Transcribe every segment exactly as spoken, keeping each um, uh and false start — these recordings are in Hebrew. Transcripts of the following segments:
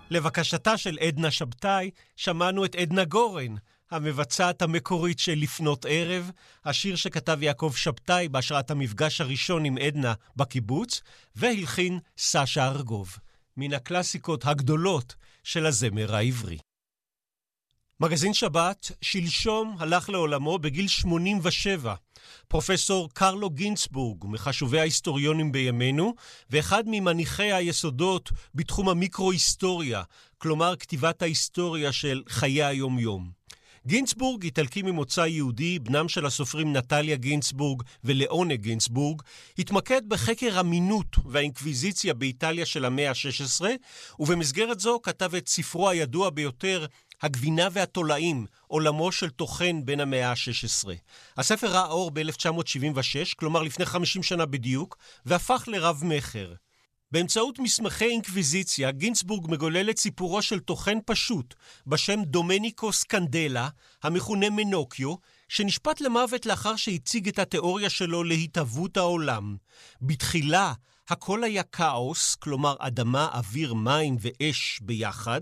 לבקשתה של עדנה שבתאי, שמענו את עדנה גורן, המבצעת המקורית של לפנות ערב, השיר שכתב יעקב שבתאי בהשראת המפגש הראשון עם עדנה בקיבוץ, והלחין סשה ארגוב, מן הקלאסיקות הגדולות של הזמר העברי. מגזין שבת שלשום הלך לעולמו בגיל שמונים ושבע. פרופסור קרלו גינסבורג, מחשובי ההיסטוריונים בימינו, ואחד ממניחי היסודות בתחום המיקרו-היסטוריה, כלומר כתיבת ההיסטוריה של חיי היום-יום. גינסבורג, איטלקי ממוצא יהודי, בנם של הסופרים נטליה גינסבורג ולאונה גינסבורג, התמקד בחקר המינות והאינקוויזיציה באיטליה של המאה ה-שש עשרה, ובמסגרת זו כתב את ספרו הידוע ביותר, הגבינה והתולעים, עולמו של תוכן בין המאה ה-שש עשרה. הספר ראה אור ב-אלף תשע מאות שבעים ושש, כלומר לפני חמישים שנה בדיוק, והפך לרב מחר. באמצעות מסמכי אינקוויזיציה, גינסבורג מגולל את סיפורו של תוכן פשוט, בשם דומניקו סקנדלה, המכונה מנוקיו, שנשפט למוות לאחר שהציג את התיאוריה שלו להתהוות העולם. בתחילה, הכל היה כאוס, כלומר אדמה, אוויר, מים ואש ביחד,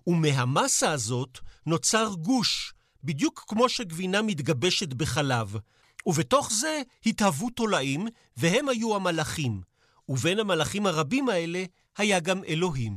ומהמסה הזאת נוצר גוש, בדיוק כמו שגבינה מתגבשת בחלב. ובתוך זה התהוו תולעים, והם היו המלאכים. ובין המלאכים הרבים האלה היה גם אלוהים.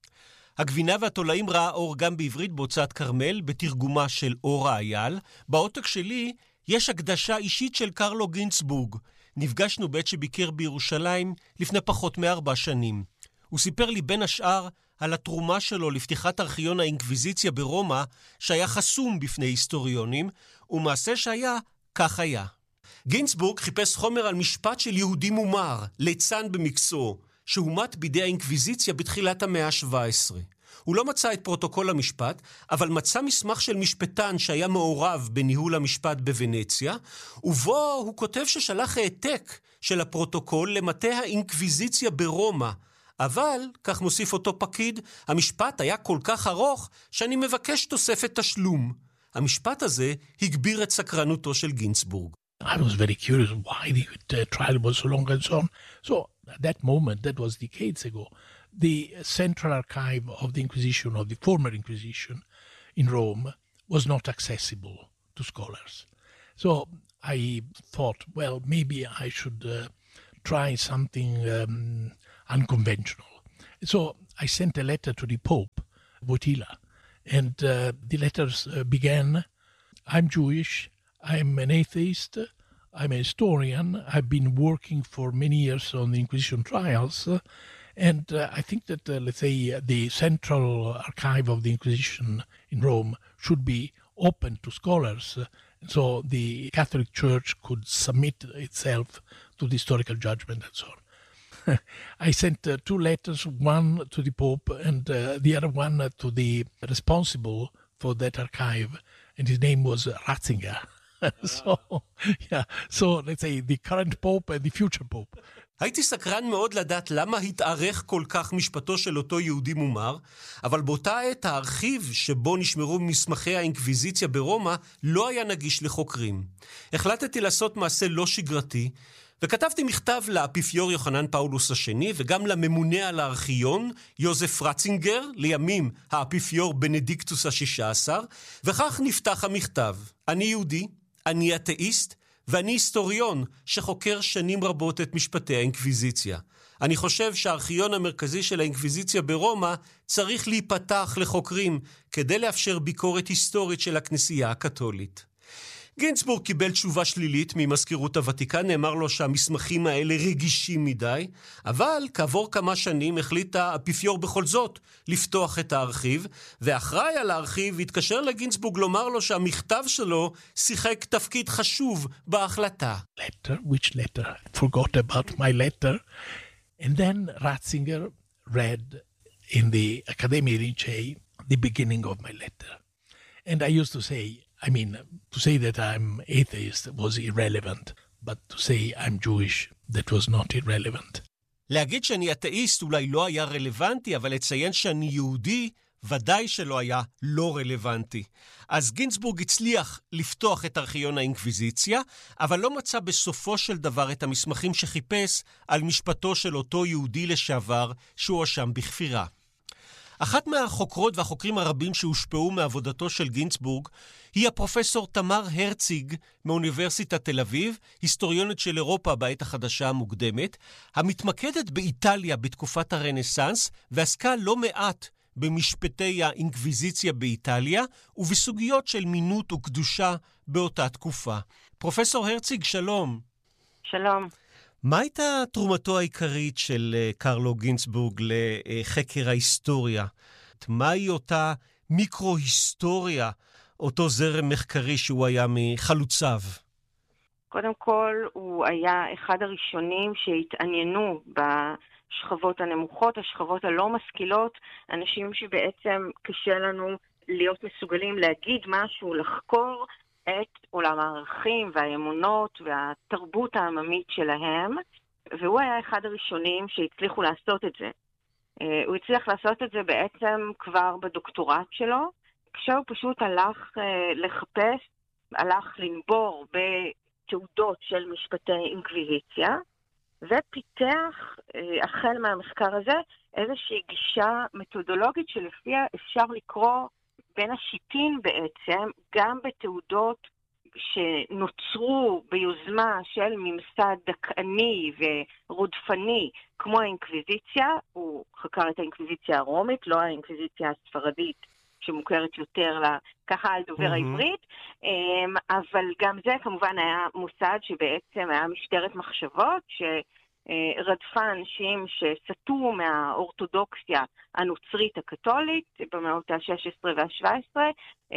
הגבינה והתולעים ראה אור גם בעברית בהוצאת כרמל, בתרגומה של אורה אייל. בעותק שלי יש הקדשה אישית של קרלו גינסבורג. נפגשנו בעת שביקר בירושלים לפני פחות מארבע שנים. הוא סיפר לי בין השאר על התרומה שלו לפתיחת ארכיון האינקוויזיציה ברומא, שהיה חסום בפני היסטוריונים, ומעשה שהיה כך היה. גינסבורג חיפש חומר על משפט של יהודי מומר, ליצן במקצועו, שהומת בידי האינקוויזיציה בתחילת המאה ה-שבע עשרה. הוא לא מצא את פרוטוקול המשפט, אבל מצא מסמך של משפטן שהיה מעורב בניהול המשפט בוונציה, ובו הוא כותב ששלח העתק של הפרוטוקול למטה האינקוויזיציה ברומא. אבל, כך מוסיף אותו פקיד, המשפט היה כל כך ארוך שאני מבקש תוספת תשלום. המשפט הזה הגביר את סקרנותו של גינסבורג. I was very curious why the uh, trial was so long and so on. So at that moment, that was decades ago, the central archive of the Inquisition, of the former Inquisition in Rome, was not accessible to scholars. So I thought, well, maybe I should uh, try something um, unconventional. So I sent a letter to the Pope, Wojtyla, and uh, the letters uh, began, I'm Jewish, I'm an atheist, I'm a historian, I've been working for many years on the Inquisition trials, uh, and uh, I think that, uh, let's say, uh, the central archive of the Inquisition in Rome should be open to scholars, uh, so the Catholic Church could submit itself to the historical judgment and so on. I sent uh, two letters, one to the Pope and uh, the other one uh, to the responsible for that archive, and his name was Ratzinger. so, yeah, so let's say the current Pope and the future Pope. הייתי סקרן מאוד לדעת למה התארך כל כך משפטו של אותו יהודי מומר, אבל באותה עת הארכיב שבו נשמרו מסמכי האינקוויזיציה ברומא לא היה נגיש לחוקרים. החלטתי לעשות מעשה לא שגרתי, וכתבתי מכתב לאפיפיור יוחנן פאולוס השני, וגם לממונה על הארכיון, יוזף רצינגר, לימים האפיפיור בנדיקטוס השישה עשר, וכך נפתח המכתב. אני יהודי, אני אתאיסט, ואני היסטוריון שחוקר שנים רבות את משפטי האינקוויזיציה. אני חושב שהארכיון המרכזי של האינקוויזיציה ברומא צריך להיפתח לחוקרים כדי לאפשר ביקורת היסטורית של הכנסייה הקתולית. גינסבורג קיבל תשובה שלילית ממזכירות הוותיקן, נאמר לו שהמסמכים האלה רגישים מדי, אבל כעבור כמה שנים החליט האפיפיור בכל זאת לפתוח את הארכיב, ואחראי על הארכיב התקשר לגינסבורג לומר לו שהמכתב שלו שיחק תפקיד חשוב בהחלטה. Letter, which letter? I forgot about my letter. And then Ratzinger read in the Accademia Lincei the beginning of my letter. And I used to say, I mean, to say that I'm atheist was irrelevant, but to say I'm Jewish, that was not irrelevant. להגיד שאני אתאיסט אולי לא היה רלוונטי, אבל לציין שאני יהודי ודאי שלא היה לא רלוונטי. אז גינסבורג הצליח לפתוח את ארכיון האינקוויזיציה, אבל לא מצא בסופו של דבר את המסמכים שחיפש על משפטו של אותו יהודי לשעבר שהואשם בכפירה. אחת מהחוקרות והחוקרים הרבים שהושפעו מעבודתו של גינצבורג היא הפרופסור תמר הרציג מאוניברסיטת תל אביב, היסטוריונית של אירופה בעת החדשה המוקדמת, המתמקדת באיטליה בתקופת הרנסנס, ועסקה לא מעט במשפטי האינקוויזיציה באיטליה ובסוגיות של מינות וקדושה באותה תקופה. פרופסור הרציג, שלום. שלום. מה הייתה תרומתו העיקרית של קרלו גינצבורג לחקר ההיסטוריה? מהי אותה מיקרו-היסטוריה, אותו זרם מחקרי שהוא היה מחלוציו? קודם כל, הוא היה אחד הראשונים שהתעניינו בשכבות הנמוכות, השכבות הלא משכילות, אנשים שבעצם קשה לנו להיות מסוגלים להגיד משהו, לחקור את עולם הערכים והאמונות והתרבות העממית שלהם, והוא היה אחד הראשונים שהצליחו לעשות את זה. הוא הצליח לעשות את זה בעצם כבר בדוקטורט שלו, כשהוא פשוט הלך לחפש, הלך לנבור בתעודות של משפטי אינקוויזיציה, ופיתח החל מהמחקר הזה איזושהי גישה מתודולוגית שלפיה אפשר לקרוא בין השיטין בעצם, גם בתעודות שנוצרו ביוזמה של ממסד דכאני ורודפני, כמו האינקוויזיציה. הוא חקר את האינקוויזיציה הרומית, לא האינקוויזיציה הספרדית, שמוכרת יותר לה, ככה על דובר mm-hmm. העברית, אבל גם זה כמובן היה מוסד שבעצם היה משטרת מחשבות, ש... רדפה אנשים שסטו מהאורתודוקסיה הנוצרית הקתולית במאות ה-שש עשרה וה-שבע עשרה,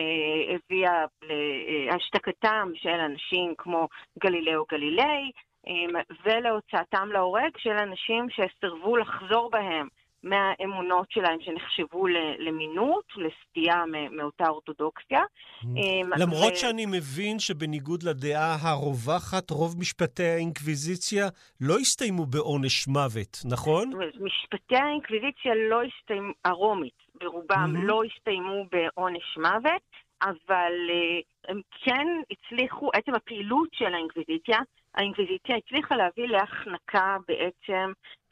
הביאה להשתקתם של אנשים כמו גלילאו גלילי, ולהוצאתם להורג של אנשים שסרבו לחזור בהם מהאמונות שלהם שנחשבו למינות, לסטייה מאותה אורתודוקסיה. למרות שאני מבין שבניגוד לדעה הרווחת, רוב משפטי האינקוויזיציה לא הסתיימו בעונש מוות, נכון? משפטי האינקוויזיציה לא הסתיימו, הרומית ברובם לא הסתיימו בעונש מוות, אבל הם כן הצליחו, עצם הפעילות של האינקוויזיציה, האינקוויזיציה הצליחה להביא להחנקה בעצם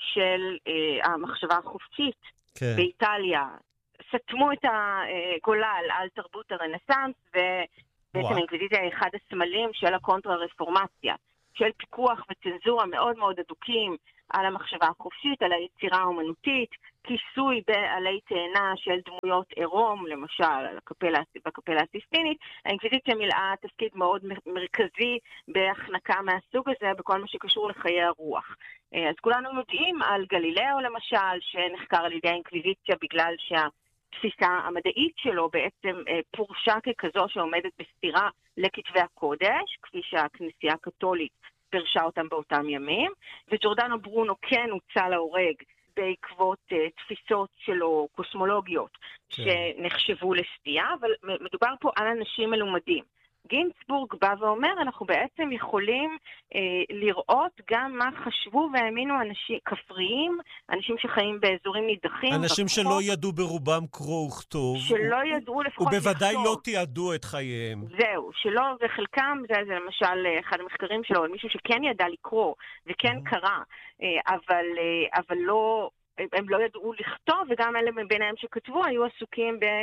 של אה, המחשבה החופשית כן. באיטליה. סתמו את הגולל על תרבות הרנסנס, ובעצם האינקוויזיציה היא אחד הסמלים של הקונטרה-רפורמציה, של פיקוח וצנזורה מאוד מאוד אדוקים על המחשבה החופשית, על היצירה האומנותית, כיסוי בעלי תאנה של דמויות עירום, למשל הקפלה, בקפלה הסיסטינית. האינקוויזיציה מילאה תפקיד מאוד מרכזי בהחנקה מהסוג הזה, בכל מה שקשור לחיי הרוח. אז כולנו יודעים על גלילאו למשל, שנחקר על ידי האינקוויזיציה בגלל שהתפיסה המדעית שלו בעצם פורשה ככזו שעומדת בסתירה לכתבי הקודש, כפי שהכנסייה הקתולית פרשה אותם באותם ימים, וג'ורדנו ברונו כן הוצא להורג בעקבות uh, תפיסות שלו קוסמולוגיות כן. שנחשבו לסטייה, אבל מדובר פה על אנשים מלומדים. גינצבורג בא ואומר, אנחנו בעצם יכולים אה, לראות גם מה חשבו והאמינו אנשים כפריים, אנשים שחיים באזורים נידחים. אנשים בחוק, שלא ידעו ברובם קרוא וכתוב. שלא ידעו לפחות לכתוב. ובוודאי לא תיעדו את חייהם. זהו, שלא, וחלקם, זה, זה למשל אחד המחקרים שלו, מישהו שכן ידע לקרוא וכן mm-hmm. קרא, אה, אבל, אה, אבל לא, הם לא ידעו לכתוב, וגם אלה מביניהם שכתבו היו עסוקים ב...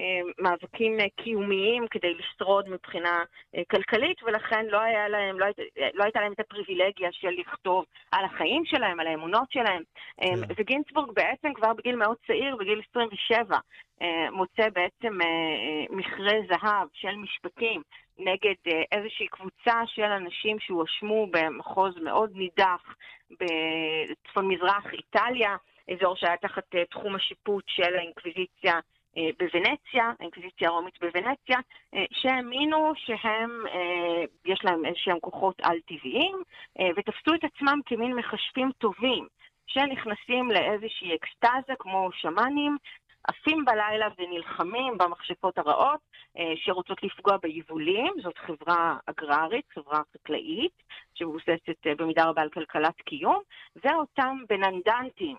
מאבקים קיומיים כדי לשרוד מבחינה כלכלית, ולכן לא היה להם, לא, היית, לא הייתה להם את הפריבילגיה של לכתוב על החיים שלהם, על האמונות שלהם. Yeah. וגינצבורג בעצם כבר בגיל מאוד צעיר, בגיל עשרים ושבע, מוצא בעצם מכרה זהב של משפטים נגד איזושהי קבוצה של אנשים שהואשמו במחוז מאוד נידח בצפון מזרח איטליה, אזור שהיה תחת תחום השיפוט של האינקוויזיציה בוונציה, האינקוויזיציה הרומית בוונציה, שהאמינו שהם, יש להם איזשהם כוחות על-טבעיים, ותפסו את עצמם כמין מחשבים טובים, שנכנסים לאיזושהי אקסטאזה כמו שמנים, עפים בלילה ונלחמים במכשפות הרעות, שרוצות לפגוע ביבולים. זאת חברה אגררית, חברה חקלאית, שמבוססת במידה רבה על כלכלת קיום, ואותם בננדנטים,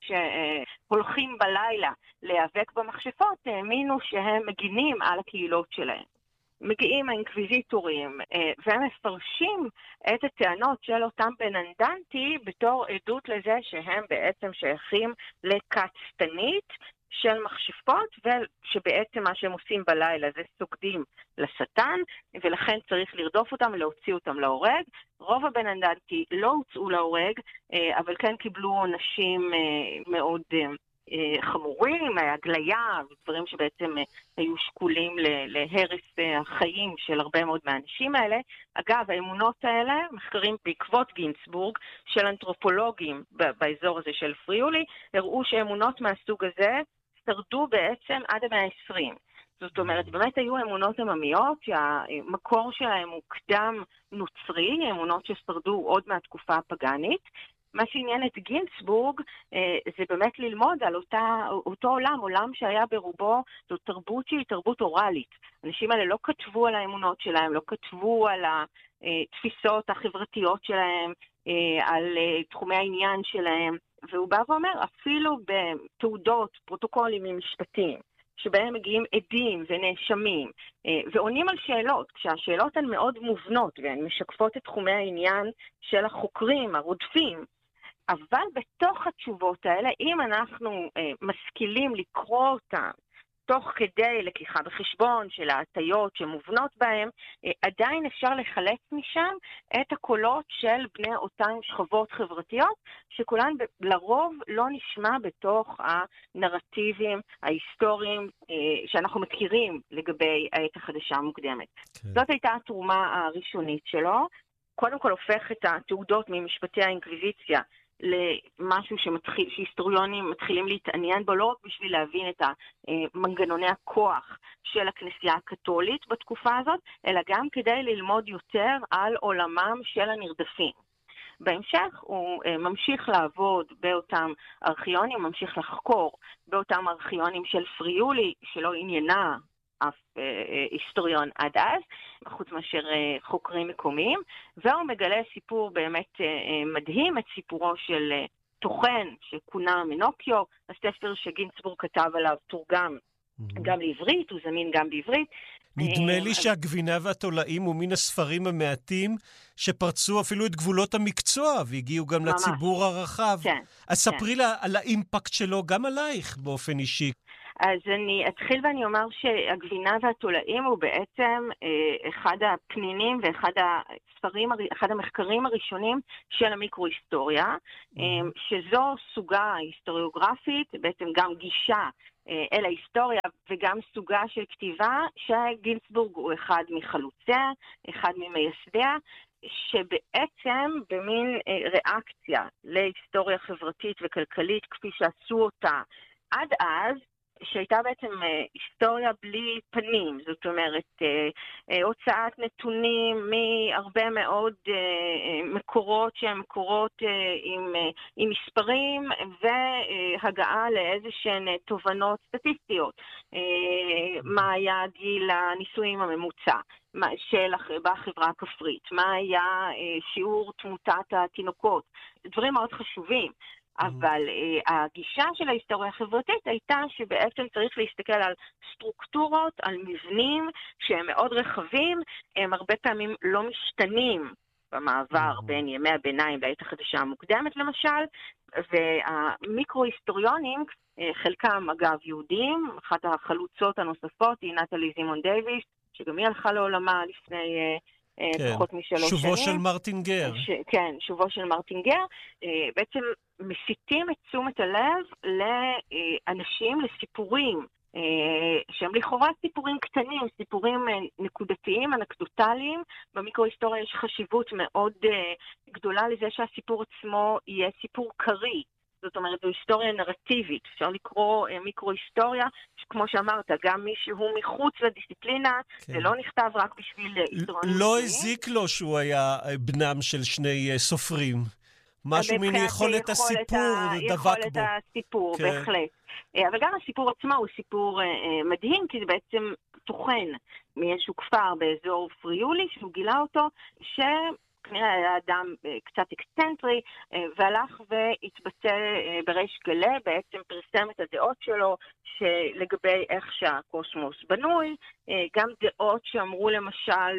שהולכים בלילה להיאבק במכשפות, האמינו שהם מגינים על הקהילות שלהם. מגיעים האינקוויזיטורים והם מפרשים את הטענות של אותם בננדנטי בתור עדות לזה שהם בעצם שייכים לכת שטנית של מכשפות, ושבעצם מה שהם עושים בלילה זה סוגדים לשטן, ולכן צריך לרדוף אותם, להוציא אותם להורג. רוב הבנדנטי לא הוצאו להורג, אבל כן קיבלו עונשים מאוד חמורים, הגליה, דברים שבעצם היו שקולים להרס החיים של הרבה מאוד מהאנשים האלה. אגב, האמונות האלה, מחקרים בעקבות גינסבורג, של אנתרופולוגים באזור הזה של פריולי, הראו שאמונות מהסוג הזה שרדו בעצם עד המאה ה-עשרים. זאת אומרת, באמת היו אמונות עממיות, שהמקור שלהם הוא קדם נוצרי, אמונות ששרדו עוד מהתקופה הפגנית. מה שעניין את גינסבורג זה באמת ללמוד על אותה, אותו עולם, עולם שהיה ברובו, זו תרבות שהיא תרבות אורלית. אנשים האלה לא כתבו על האמונות שלהם, לא כתבו על התפיסות החברתיות שלהם, על תחומי העניין שלהם, והוא בא ואומר, אפילו בתעודות, פרוטוקולים ממשפטים, שבהם מגיעים עדים ונאשמים, ועונים על שאלות, כשהשאלות הן מאוד מובנות, והן משקפות את תחומי העניין של החוקרים, הרודפים, אבל בתוך התשובות האלה, אם אנחנו אה, משכילים לקרוא אותם, תוך כדי לקיחה בחשבון של ההטיות שמובנות בהם, אה, עדיין אפשר לחלץ משם את הקולות של בני אותן שכבות חברתיות, שכולן לרוב לא נשמע בתוך הנרטיבים ההיסטוריים אה, שאנחנו מכירים לגבי העת החדשה המוקדמת. כן. זאת הייתה התרומה הראשונית שלו. קודם כל הופך את התעודות ממשפטי האינקוויזיציה למשהו שמתחיל, שהיסטוריונים מתחילים להתעניין בו, לא רק בשביל להבין את מנגנוני הכוח של הכנסייה הקתולית בתקופה הזאת, אלא גם כדי ללמוד יותר על עולמם של הנרדפים. בהמשך הוא ממשיך לעבוד באותם ארכיונים, ממשיך לחקור באותם ארכיונים של פריולי, שלא עניינה אף היסטוריון עד אז, חוץ מאשר חוקרים מקומיים, והוא מגלה סיפור באמת מדהים, את סיפורו של תוכן שכונה מנוקיו, הספר שגינסבורג כתב עליו תורגם גם לעברית, הוא זמין גם בעברית. נדמה לי שהגבינה והתולעים הוא מן הספרים המעטים שפרצו אפילו את גבולות המקצוע והגיעו גם לציבור הרחב. אז ספרי לה על האימפקט שלו גם עלייך באופן אישי. אז אני אתחיל ואני אומר שהגבינה והתולעים הוא בעצם אה, אחד הפנינים ואחד הספרים, אחד המחקרים הראשונים של המיקרו-היסטוריה, אה, שזו סוגה היסטוריוגרפית, בעצם גם גישה אה, אל ההיסטוריה וגם סוגה של כתיבה, שגינסבורג הוא אחד מחלוציה, אחד ממייסדיה, שבעצם במין אה, ריאקציה להיסטוריה חברתית וכלכלית כפי שעשו אותה עד אז, שהייתה בעצם היסטוריה בלי פנים, זאת אומרת, הוצאת נתונים מהרבה מאוד מקורות שהם מקורות עם, עם מספרים, והגעה לאיזשהן תובנות סטטיסטיות. מה היה גיל הנישואים הממוצע של בחברה הכפרית, מה היה שיעור תמותת התינוקות, דברים מאוד חשובים. אבל uh, הגישה של ההיסטוריה החברתית הייתה שבעצם צריך להסתכל על סטרוקטורות, על מבנים שהם מאוד רחבים, הם הרבה פעמים לא משתנים במעבר בין ימי הביניים לעת החדשה המוקדמת למשל, והמיקרו-היסטוריונים, חלקם אגב יהודים, אחת החלוצות הנוספות היא נטלי זימון דייוויס, שגם היא הלכה לעולמה לפני כן. פחות משלוש שנים. שובו של מרטין גר. ש... כן, שובו של מרטין גר. בעצם מסיתים את תשומת הלב לאנשים, לסיפורים, שהם לכאורה סיפורים קטנים, סיפורים נקודתיים, אנקדוטליים. במיקרו-היסטוריה יש חשיבות מאוד גדולה לזה שהסיפור עצמו יהיה סיפור קרי. זאת אומרת, זו היסטוריה נרטיבית. אפשר לקרוא מיקרו-היסטוריה, כמו שאמרת, גם מי שהוא מחוץ לדיסציפלינה, כן. זה לא נכתב רק בשביל היסטוריונים. לא הזיק לו שהוא היה בנם של שני סופרים. משהו מן יכולת הסיפור דבק בו. יכולת הסיפור, כן. בהחלט. אבל גם הסיפור עצמו הוא סיפור מדהים, כי זה בעצם תוכן מאיזשהו כפר באזור פריולי, שהוא גילה אותו, ש... כנראה היה אדם קצת אקסצנטרי, והלך והתבטא בריש גלי, בעצם פרסם את הדעות שלו לגבי איך שהקוסמוס בנוי, גם דעות שאמרו למשל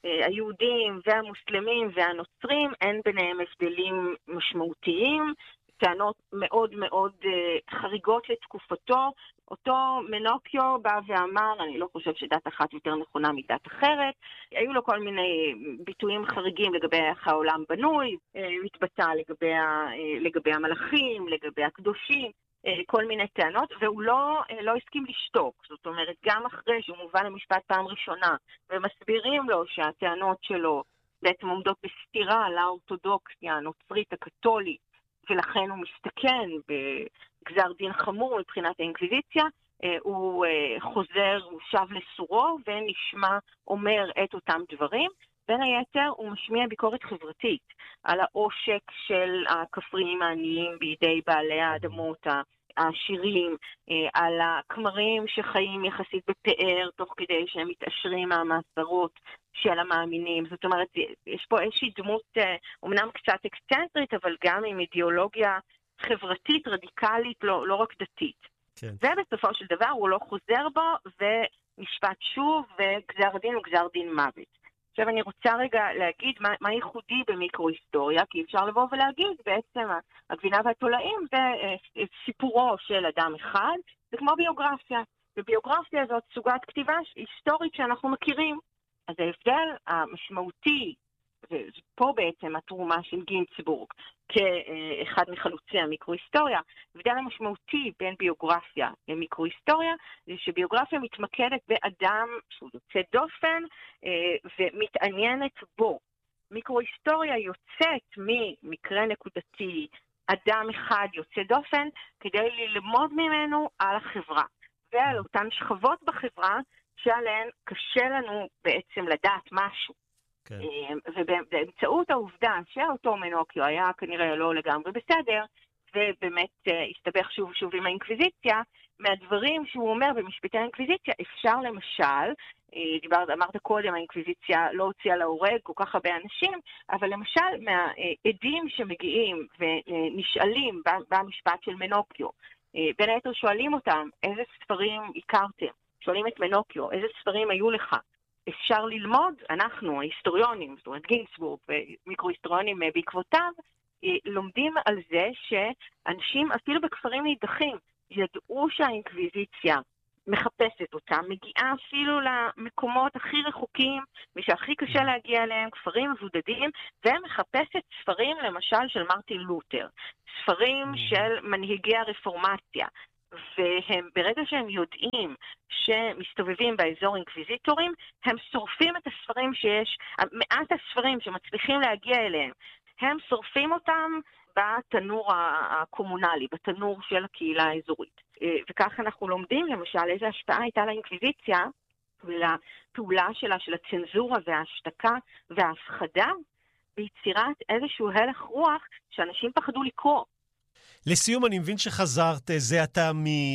שהיהודים והמוסלמים והנוצרים אין ביניהם הבדלים משמעותיים, טענות מאוד מאוד חריגות לתקופתו. אותו מנוקיו בא ואמר, אני לא חושב שדת אחת יותר נכונה מדת אחרת. היו לו כל מיני ביטויים חריגים לגבי איך העולם בנוי, התבטא לגבי, לגבי המלאכים, לגבי הקדושים, כל מיני טענות, והוא לא, לא הסכים לשתוק. זאת אומרת, גם אחרי שהוא מובא למשפט פעם ראשונה, ומסבירים לו שהטענות שלו בעצם עומדות בסתירה לאורתודוקסיה הנוצרית הקתולית, ולכן הוא מסתכן בגזר דין חמור מבחינת האינקוויזיציה, הוא חוזר, הוא שב לסורו ונשמע אומר את אותם דברים. בין היתר הוא משמיע ביקורת חברתית על העושק של הכפריים העניים בידי בעלי האדמות העשירים, על הכמרים שחיים יחסית בפאר תוך כדי שהם מתעשרים מהמאסרות של המאמינים. זאת אומרת, יש פה איזושהי דמות אומנם קצת אקסצנטרית, אבל גם עם אידיאולוגיה חברתית, רדיקלית, לא, לא רק דתית. כן. ובסופו של דבר הוא לא חוזר בו ונשפט שוב, וגזר הדין הוא גזר דין מוות. עכשיו אני רוצה רגע להגיד מה, מה ייחודי במיקרו-היסטוריה, כי אפשר לבוא ולהגיד בעצם הגבינה והתולעים זה סיפורו של אדם אחד, זה כמו ביוגרפיה. וביוגרפיה זאת סוגת כתיבה היסטורית שאנחנו מכירים. אז ההבדל המשמעותי, ופה בעצם התרומה של גינצבורג כאחד מחלוצי המיקרו-היסטוריה, ההבדל המשמעותי בין ביוגרפיה למיקרו-היסטוריה, זה שביוגרפיה מתמקדת באדם שהוא יוצא דופן ומתעניינת בו. מיקרו-היסטוריה יוצאת ממקרה נקודתי, אדם אחד יוצא דופן, כדי ללמוד ממנו על החברה ועל אותן שכבות בחברה שעליהן קשה לנו בעצם לדעת משהו. כן. ובאמצעות העובדה שאותו מנוקיו היה כנראה לא לגמרי בסדר, ובאמת הסתבך שוב שוב עם האינקוויזיציה, מהדברים שהוא אומר במשפטי האינקוויזיציה, אפשר למשל, דיברת, אמרת קודם, האינקוויזיציה לא הוציאה להורג כל כך הרבה אנשים, אבל למשל מהעדים שמגיעים ונשאלים במשפט של מנוקיו, בין היתר שואלים אותם, איזה ספרים הכרתם? שואלים את מנוקיו, איזה ספרים היו לך? אפשר ללמוד, אנחנו, ההיסטוריונים, זאת אומרת גינצבורג ומיקרו-היסטוריונים בעקבותיו, לומדים על זה שאנשים, אפילו בכפרים נידחים, ידעו שהאינקוויזיציה מחפשת אותם, מגיעה אפילו למקומות הכי רחוקים, ושהכי קשה להגיע אליהם, כפרים מבודדים, ומחפשת ספרים למשל של מרטין לותר, ספרים של מנהיגי הרפורמציה, והם, ברגע שהם יודעים שמסתובבים באזור אינקוויזיטורים, הם שורפים את הספרים שיש, מעט הספרים שמצליחים להגיע אליהם, הם שורפים אותם בתנור הקומונלי, בתנור של הקהילה האזורית. וכך אנחנו לומדים, למשל, איזו השפעה הייתה לאינקוויזיציה, ולפעולה שלה, של הצנזורה וההשתקה וההפחדה, ביצירת איזשהו הלך רוח שאנשים פחדו לקרוא. לסיום, אני מבין שחזרת, זה אתה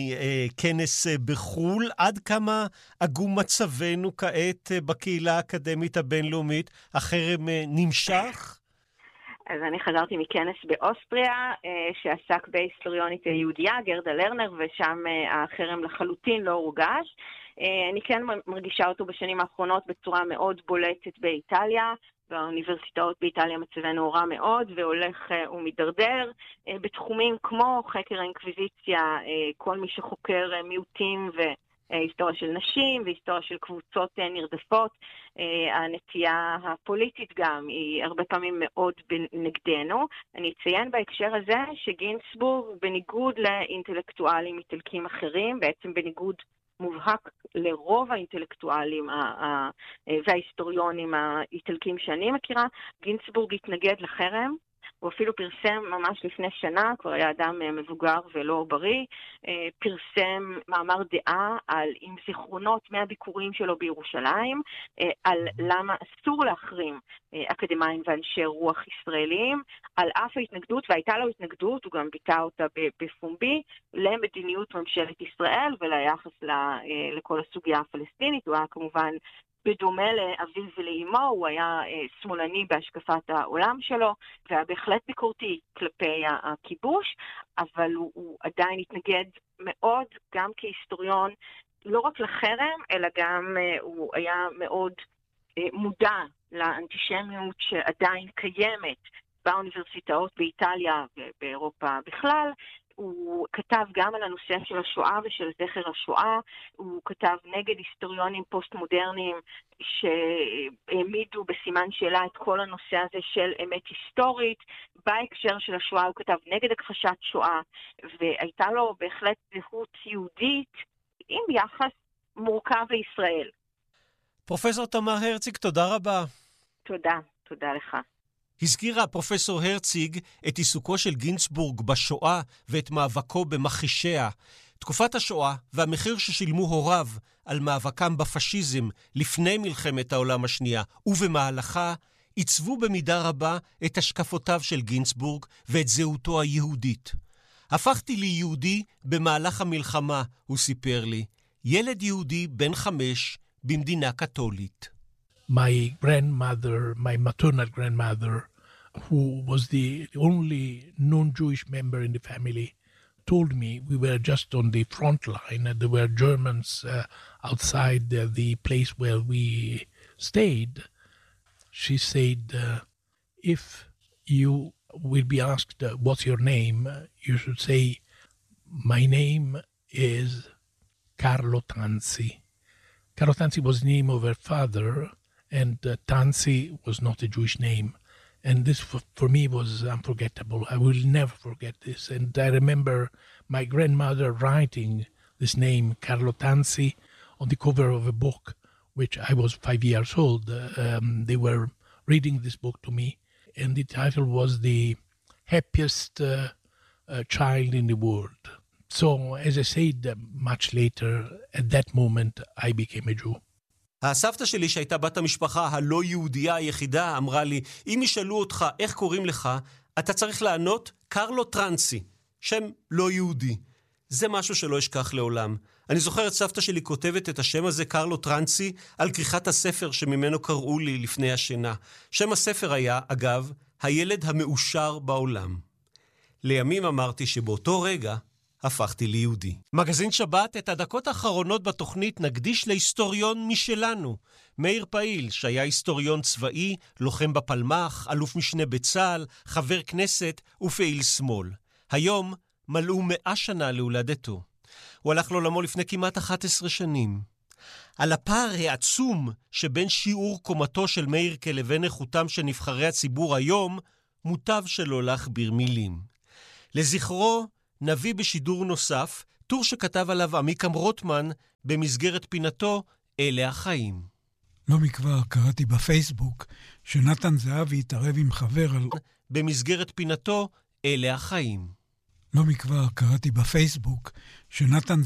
מכנס בחול. עד כמה עגום מצבנו כעת בקהילה האקדמית הבינלאומית? החרם נמשך? אז אני חזרתי מכנס באוסטריה, שעסק בהיסטוריונית יהודיה, גרדה לרנר, ושם החרם לחלוטין לא הורגש. אני כן מרגישה אותו בשנים האחרונות בצורה מאוד בולטת באיטליה, באוניברסיטאות באיטליה מצבנו רע מאוד, והולך ומדרדר בתחומים כמו חקר האינקוויזיציה, כל מי שחוקר מיעוטים והיסטוריה של נשים והיסטוריה של קבוצות נרדפות, הנטייה הפוליטית גם היא הרבה פעמים מאוד נגדנו. אני אציין בהקשר הזה שגינצבורג, בניגוד לאינטלקטואלים איטלקים אחרים, בעצם בניגוד מובהק לרוב האינטלקטואלים וההיסטוריונים האיטלקים שאני מכירה, גינצבורג התנגד לחרם, הוא אפילו פרסם ממש לפני שנה, כבר היה אדם מבוגר ולא בריא, פרסם מאמר דעה על עם זיכרונות מהביקורים שלו בירושלים, על למה אסור להחרים אקדמיים ואנשי רוח ישראלים, על אף ההתנגדות, והייתה לו התנגדות, הוא גם ביטא אותה בפומבי, למדיניות ממשלת ישראל וליחס לכל הסוגיה הפלסטינית. הוא היה כמובן בדומה לאביו ולאמו, הוא היה שמאלני בהשקפת העולם שלו, והיה בהחלט ביקורתי כלפי הכיבוש, אבל הוא, הוא עדיין התנגד מאוד, גם כהיסטוריון, לא רק לחרם, אלא גם הוא היה מאוד מודע לאנטישמיות שעדיין קיימת באוניברסיטאות באיטליה ובאירופה בכלל. הוא כתב גם על הנושא של השואה ושל זכר השואה, הוא כתב נגד היסטוריונים פוסט-מודרניים שהעמידו בסימן שאלה את כל הנושא הזה של אמת היסטורית. בהקשר של השואה הוא כתב נגד הכחשת שואה, והייתה לו בהחלט זהות יהודית עם יחס מורכב לישראל. פרופסור תמר הרציג, תודה רבה. תודה, תודה לך. הזכירה פרופסור הרציג את עיסוקו של גינצבורג בשואה ואת מאבקו במכחישיה. תקופת השואה והמחיר ששילמו הוריו על מאבקם בפשיזם לפני מלחמת העולם השנייה ובמהלכה עיצבו במידה רבה את השקפותיו של גינצבורג ואת זהותו היהודית. הפכתי לי יהודי במהלך המלחמה, הוא סיפר לי. ילד יהודי בן חמש במדינה קתולית. My grandmother, my maternal grandmother, who was the only non-Jewish member in the family, told me we were just on the front line and there were Germans uh, outside the, the place where we stayed. She said, uh, if you will be asked uh, what's your name, you should say, my name is Carlo Tanzi. Carlo Tanzi was the name of her father, and uh, Tanzi was not a Jewish name. And this for, for me was unforgettable. I will never forget this. And I remember my grandmother writing this name, Carlo Tanzi, on the cover of a book, which I was five years old. Um, they were reading this book to me, and the title was The Happiest uh, uh, Child in the World. So, as I said, uh, much later, at that moment, I became a Jew. הסבתא שלי שהייתה בת המשפחה הלא יהודייה היחידה אמרה לי, אם ישאלו אותך איך קוראים לך, אתה צריך לענות קרלו טרנסי, שם לא יהודי. זה משהו שלא אשכח לעולם. אני זוכר את סבתא שלי כותבת את השם הזה קרלו טרנסי על כריכת הספר שממנו קראו לי לפני השינה. שם הספר היה, אגב, הילד המאושר בעולם. לימים אמרתי שבאותו רגע הפכתי ליהודי. מגזין שבת, את הדקות האחרונות בתוכנית נקדיש להיסטוריון משלנו. מאיר פעיל, שהיה היסטוריון צבאי, לוחם בפלמ"ח, אלוף משנה בצה"ל, חבר כנסת ופעיל שמאל. היום מלאו מאה שנה להולדתו. הוא הלך לעולמו לפני כמעט אחת עשרה שנים. על הפער העצום שבין שיעור קומתו של מאירקה לבין איכותם של נבחרי הציבור היום, מוטב שלא להכביר מילים. לזכרו, נביא בשידור נוסף, טור שכתב עליו עמיקם רוטמן במסגרת פינתו אלה החיים. לא מכבר קראתי בפייסבוק שנתן זהבי התערב עם חבר על... במסגרת פינתו אלה החיים. לא מכבר קראתי בפייסבוק שנתן